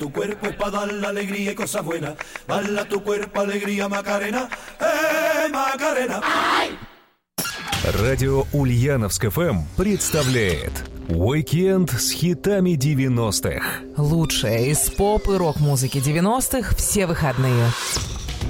Tu cuerpo es para dar la alegría y cosas buenas. Bala tu cuerpo, alegría, Macarena. Macarena. Радио Ульяновск ФМ представляет «Уикенд с хитами 90-х». Лучшее из поп и рок-музыки 90-х все выходные.